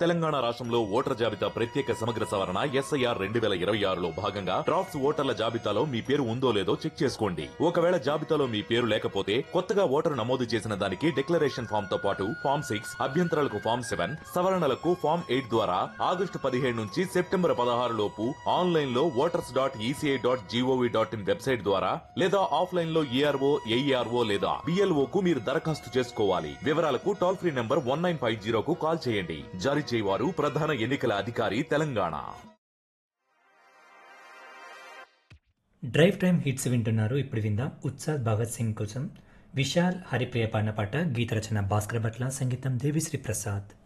తెలంగాణ రాష్ట్రంలో ఓటర్ల జాబితా ప్రత్యేక సమగ్ర సవరణ ఎస్ఐఆర్ 2026లో భాగంగా డ్రాఫ్ట్స్ ఓటర్ల జాబితాలో మీ పేరు ఉందో లేదో చెక్ చేసుకోండి. ఒకవేళ జాబితాలో మీ పేరు లేకపోతే కొత్తగా ఓటరు నమోదు చేసిన దానికి డిక్లరేషన్ ఫామ్ తో పాటు ఫామ్ 6, అభ్యంతరాలకు ఫామ్ 7, సవరణలకు ఫామ్ 8 ద్వారా ఆగస్టు 17 నుంచి సెప్టెంబర్ 16 లోపు ఆన్లైన్ లో voters.eci.gov.in వెబ్సైట్ ద్వారా లేదా ఆఫ్లైన్ లో ఏఆర్ఓ, ఏఈఆర్ఓ లేదా బిఎల్ఓ కు మీరు దరఖాస్తు చేసుకోవాలి. వివరాలకు టోల్ ఫ్రీ నంబర్ 1950 కు కాల్ చేయండి. జారీ చేయవారు ప్రధాన ఎన్నికల అధికారి తెలంగాణ. డ్రైవ్ టైమ్ హిట్స్ వింటున్నారు. ఇప్పుడు విందాం ఉత్సాద్ భగత్ సింగ్ కోసం విశాల్ హరిప్రియ పాడిన పాట. గీత రచన భాస్కర్ భట్ల, సంగీతం దేవిశ్రీ ప్రసాద్.